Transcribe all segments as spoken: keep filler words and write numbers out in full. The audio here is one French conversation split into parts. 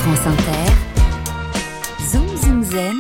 France Inter, Zoom Zoom Zen,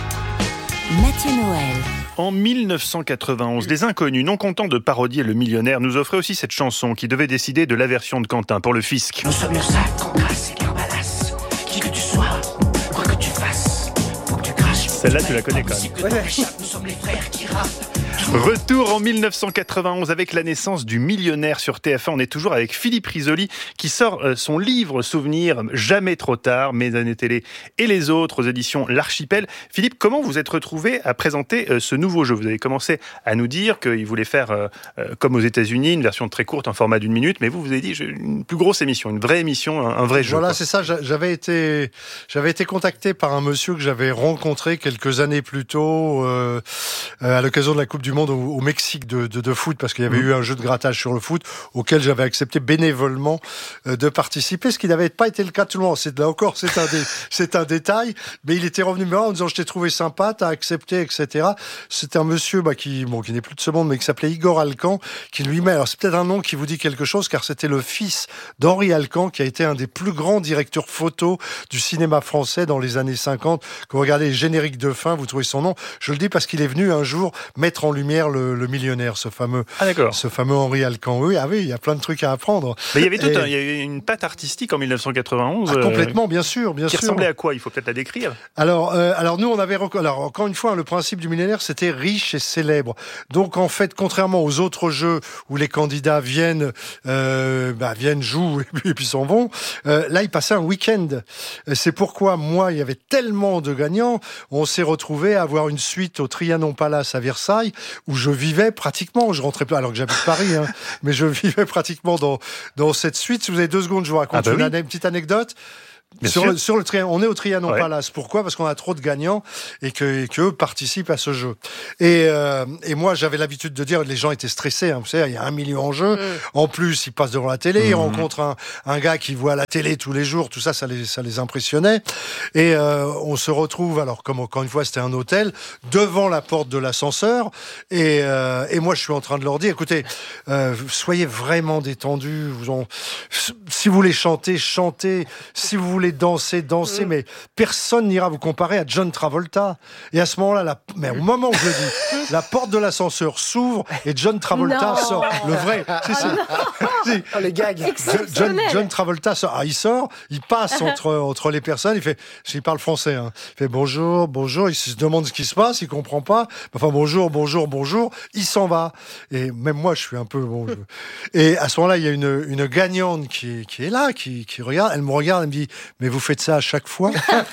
Mathieu Noël. En dix-neuf cent quatre-vingt-onze, les Inconnus, non contents de parodier le millionnaire, nous offraient aussi cette chanson qui devait décider de l'aversion de Quentin pour le fisc. Nous sommes Ursac, Cancrasse et Carbalasse. Qui que tu sois, quoi que tu fasses, faut que tu craches. Celle-là, tu la connais quand même. Ouais. Nous sommes les frères qui rappent. Retour en dix-neuf cent quatre-vingt-onze avec la naissance du millionnaire sur T F un. On est toujours avec Philippe Risoli qui sort son livre Souvenir jamais trop tard, Mes années télé et les autres aux éditions L'Archipel. Philippe, comment vous êtes retrouvé à présenter ce nouveau jeu ? Vous avez commencé à nous dire qu'il voulait faire euh, comme aux États-Unis, une version très courte, en format d'une minute, mais vous, vous avez dit une plus grosse émission, une vraie émission, un, un vrai jeu. Voilà, quoi. c'est ça. J'avais été, j'avais été contacté par un monsieur que j'avais rencontré quelques années plus tôt euh, à l'occasion de la Coupe du Monde au, au Mexique de, de, de foot, parce qu'il y avait mmh. eu un jeu de grattage sur le foot auquel j'avais accepté bénévolement euh, de participer, ce qui n'avait pas été le cas de tout le monde. C'est là encore, c'est un, dé, c'est un détail, mais il était revenu me voir en disant je t'ai trouvé sympa, t'as accepté, et cetera. C'était un monsieur bah, qui, bon, qui n'est plus de ce monde, mais qui s'appelait Igor Alcan, qui lui-même, alors c'est peut-être un nom qui vous dit quelque chose, car c'était le fils d'Henri Alcan, qui a été un des plus grands directeurs photo du cinéma français dans les années cinquante. Quand vous regardez les génériques de fin, vous trouvez son nom. Je le dis parce qu'il est venu un jour mettre en lumière le, le millionnaire, ce fameux, ah, d'accord. ce fameux Henri Alcan. Oui, ah oui, il y a plein de trucs à apprendre. Mais il y avait tout Et... un, il y avait une patte artistique en dix-neuf cent quatre-vingt-onze. Ah, complètement, bien sûr, bien qui sûr. Qui ressemblait à quoi ? Il faut peut-être la décrire. Alors, euh, alors nous, on avait, alors encore une fois, le principe du millionnaire, c'était riche et célèbre. Donc en fait, contrairement aux autres jeux où les candidats viennent, euh, bah, viennent, jouent et puis, et puis s'en vont, euh, là, ils passaient un week-end. C'est pourquoi moi, il y avait tellement de gagnants, on s'est retrouvé à avoir une suite au Trianon Palace à Versailles où je vivais pratiquement. Je rentrais pas, alors que j'habite Paris, hein, mais je vivais pratiquement dans dans cette suite. Si vous avez deux secondes, je vous raconte ah bah une, oui. une petite anecdote. Sur le, sur le Trianon, on est au Trianon ouais. Palace. Pourquoi ? Parce qu'on a trop de gagnants et que, et que eux participent à ce jeu. Et, euh, et moi, j'avais l'habitude de dire, les gens étaient stressés. Hein, vous savez, il y a un million en jeu. Mmh. En plus, ils passent devant la télé, mmh. ils rencontrent un, un gars qui voit la télé tous les jours. Tout ça, ça les, ça les impressionnait. Et euh, on se retrouve, alors comme encore une fois, c'était un hôtel, devant la porte de l'ascenseur. Et, euh, et moi, je suis en train de leur dire, écoutez, euh, soyez vraiment détendus. Vous en, si vous voulez chanter, chantez. Si vous voulez danser, danser, mmh. mais personne n'ira vous comparer à John Travolta. Et à ce moment-là, la... mais au moment où je le dis, la porte de l'ascenseur s'ouvre et John Travolta non. sort. Le vrai. Si, si. si. Oh, les gags. John, John Travolta sort. Ah, il sort, il passe entre, entre les personnes, il fait, il parle français, hein. Il fait bonjour, bonjour, il se demande ce qui se passe, il comprend pas. Enfin, bonjour, bonjour, bonjour, il s'en va. Et même moi, je suis un peu, bon. Je... Et à ce moment-là, il y a une, une gagnante qui, qui est là, qui, qui regarde, elle me regarde, elle me dit, mais vous faites ça à chaque fois ?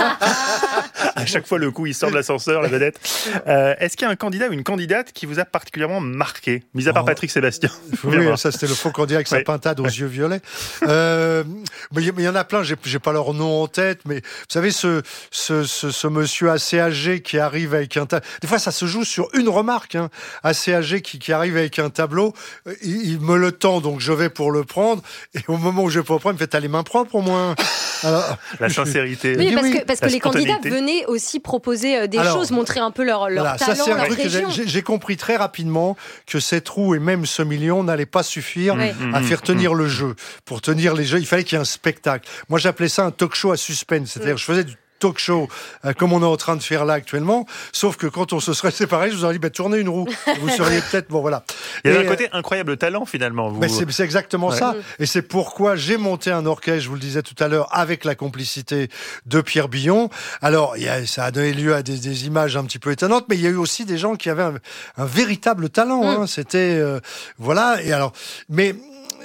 À chaque fois, le coup, il sort de l'ascenseur, la vedette. Euh, est-ce qu'il y a un candidat ou une candidate qui vous a particulièrement marqué, mis à part oh. Patrick Sébastien ? Oui, ça c'était le faux candidat avec sa ouais. pintade aux ouais. yeux violets. Euh, mais il y en a plein, j'ai, j'ai pas leur nom en tête, mais vous savez, ce, ce, ce, ce monsieur assez âgé qui arrive avec un tableau. Des fois, ça se joue sur une remarque, hein. Assez âgé qui, qui arrive avec un tableau, il, il me le tend, donc je vais pour le prendre, et au moment où je vais pour le prendre, il me fait, t'as les mains propres au moins. Alors, la sincérité. Oui, parce que, parce que les candidats venaient aussi proposer des Alors, choses, montrer un peu leur, leur voilà, talent, ça, c'est leur région. J'ai, j'ai compris très rapidement que cette roue et même ce million n'allaient pas suffire ouais. à faire tenir mmh. le jeu. Pour tenir les jeux, il fallait qu'il y ait un spectacle. Moi, j'appelais ça un talk show à suspense. C'est-à-dire, mmh. je faisais du talk show euh, comme on est en train de faire là actuellement, sauf que quand on se serait séparés, je vous aurais dit bah, tournez une roue, vous seriez peut-être bon voilà. Il y a un côté incroyable talent finalement. Vous... Mais c'est, c'est exactement ouais. ça, et c'est pourquoi j'ai monté un orchestre, je vous le disais tout à l'heure, avec la complicité de Pierre Billon. Alors il y a, ça a donné lieu à des, des images un petit peu étonnantes, mais il y a eu aussi des gens qui avaient un, un véritable talent. Mmh. Hein. C'était euh, voilà, et alors mais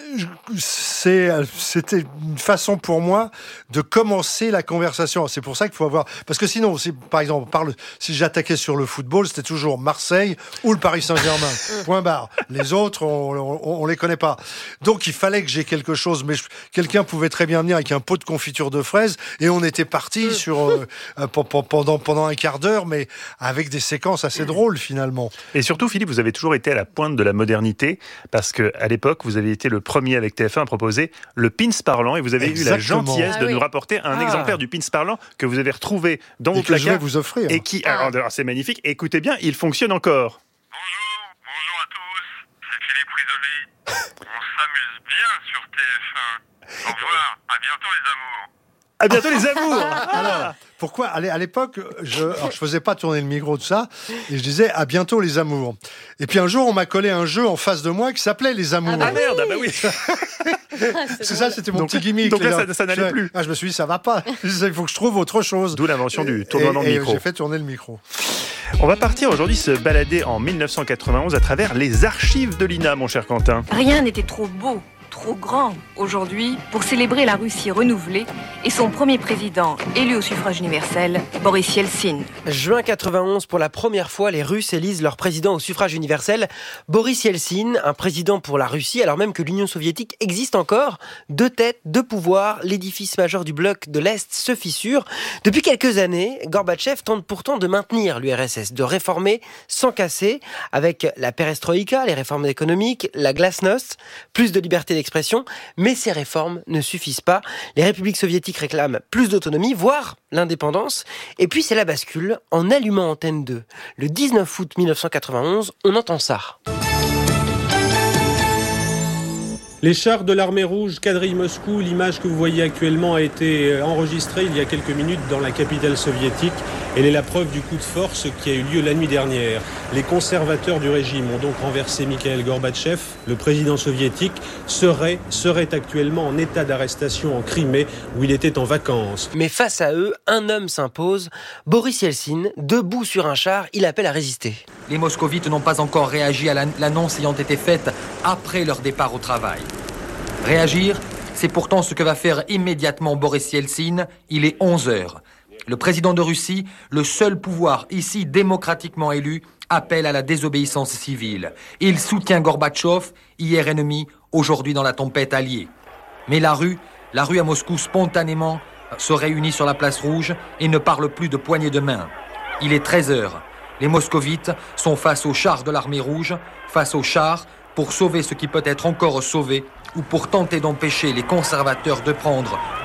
C'est, c'était une façon pour moi de commencer la conversation. C'est pour ça qu'il faut avoir... Parce que sinon, si, par exemple, on parle, si j'attaquais sur le football, c'était toujours Marseille ou le Paris Saint-Germain. Point barre. Les autres, on, on, on les connaît pas. Donc, il fallait que j'ai quelque chose. Mais je, quelqu'un pouvait très bien venir avec un pot de confiture de fraises et on était parti sur euh, pendant, pendant un quart d'heure, mais avec des séquences assez drôles, finalement. Et surtout, Philippe, vous avez toujours été à la pointe de la modernité parce qu'à l'époque, vous avez été le premier avec T F un à proposer le pins parlant et vous avez Exactement. eu la gentillesse ah, de oui. nous rapporter un ah. exemplaire du pins parlant que vous avez retrouvé dans vos placards. Et que je vais vous offrir. Et qui, alors, alors, c'est magnifique. Écoutez bien, il fonctionne encore. Bonjour, bonjour à tous. C'est Philippe Risoli. On s'amuse bien sur T F un. Au revoir, à bientôt les amours. À bientôt les amours. Alors, pourquoi à l'époque, je ne faisais pas tourner le micro de ça, et je disais à bientôt les amours. Et puis un jour, on m'a collé un jeu en face de moi qui s'appelait Les Amours. Ah, bah merde, ah bah oui. C'est ça, c'était mon donc, petit gimmick. Donc là, ça, ça n'allait je, plus. Ah, je me suis dit, ça va pas. Il faut que je trouve autre chose. D'où l'invention du tournoi dans le micro. Et j'ai fait tourner le micro. On va partir aujourd'hui se balader en mille neuf cent quatre-vingt-onze à travers les archives de l'I N A, mon cher Quentin. Rien n'était trop beau, trop grand aujourd'hui pour célébrer la Russie renouvelée et son premier président élu au suffrage universel, Boris Yeltsin. Juin quatre-vingt-onze, pour la première fois, les Russes élisent leur président au suffrage universel, Boris Yeltsin, un président pour la Russie, alors même que l'Union soviétique existe encore. Deux têtes, deux pouvoirs, l'édifice majeur du bloc de l'Est se fissure. Depuis quelques années, Gorbatchev tente pourtant de maintenir l'U R S S, de réformer sans casser, avec la perestroïka, les réformes économiques, la glasnost, plus de liberté d'expression, mais ces réformes ne suffisent pas. Les républiques soviétiques réclament plus d'autonomie, voire l'indépendance. Et puis c'est la bascule en allumant Antenne deux. Le dix-neuf août mille neuf cent quatre-vingt-onze, on entend ça. Les chars de l'armée rouge quadrillent Moscou. L'image que vous voyez actuellement a été enregistrée il y a quelques minutes dans la capitale soviétique. Elle est la preuve du coup de force qui a eu lieu la nuit dernière. Les conservateurs du régime ont donc renversé Mikhail Gorbatchev. Le président soviétique serait, serait actuellement en état d'arrestation en Crimée où il était en vacances. Mais face à eux, un homme s'impose. Boris Yeltsin, debout sur un char, il appelle à résister. Les moscovites n'ont pas encore réagi à l'annonce ayant été faite après leur départ au travail. Réagir, c'est pourtant ce que va faire immédiatement Boris Yeltsin. Il est onze heures. Le président de Russie, le seul pouvoir ici démocratiquement élu, appelle à la désobéissance civile. Il soutient Gorbatchev, hier ennemi, aujourd'hui dans la tempête alliée. Mais la rue, la rue à Moscou spontanément se réunit sur la place rouge et ne parle plus de poignées de main. Il est treize heures. Les moscovites sont face aux chars de l'armée rouge, face aux chars pour sauver ce qui peut être encore sauvé ou pour tenter d'empêcher les conservateurs de prendre